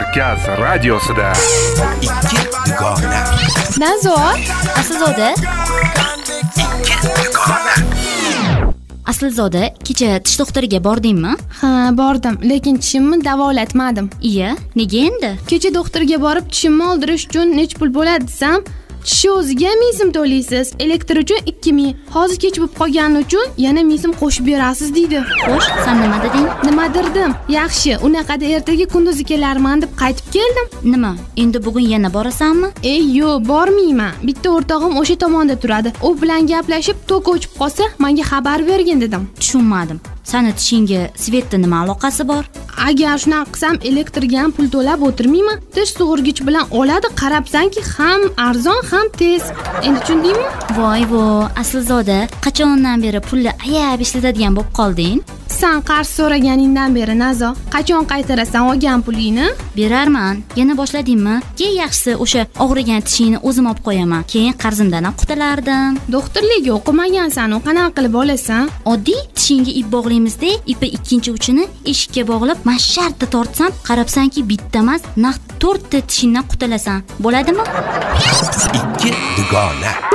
Markaz radiosida ikki dugona. Nazor, Aslzoda. Aslzoda, kecha tish doktoriga bordingmi? ha, bordim, lekin tishimni davolatmadim. Iya, nega endi? Kecha doktorga borib tishimni oldirish uchun nech pul bo'ladi desam, tish o'ziga ming so'm to'laysiz, elektr uchun 2000, hozir kech bo'lib qolgani uchun yana ming so'm qo'shib berasiz deydi. Xo'sh, sen nima deding? Nima dirdim? Yaxshi, unaqada ertaga kunduzi kelarman deb qaytib keldim. Nima? Endi bugun yana borasanmi? Yo'q, bormayman. Bitta o'rtog'im o'sha tomonda turadi. U bilan gaplashib, tok o'chib qolsa, menga xabar bergin dedim. Tushunmadim. Sani tishingga Svetda nima aloqasi bor? Agar shunaqa qilsam, elektrga ham pul to'lab o'tirmayman. Tish sug'urgich bilan oladi, qarabsanki, ham arzon, ham tez. Endi tushundingmi? Voy, Aslzoda, qachondan beri pulni ayab ishlatadigan bo'lib qolding? Sen qarz so'raganingdan beri Nazo, qachon qaytarasan olgan pulingni? Berarman. Yana boshladingmi? Keyin yaxshisi o'sha og'rigan tishingni o'zim olib qo'yaman. Keyin qarzimdan ham qutulardim. Doktorlikka o'qimagansan, u qanaqa qilib olasan? Oddiy tishingga ip bog'laymizda, ipi ikkinchi uchini eshikka bog'lab, mashartda tortsam, qarabsanki bitta emas, naq 4 ta tishingdan qutulasan. Bo'ladimi? Ikki dugona.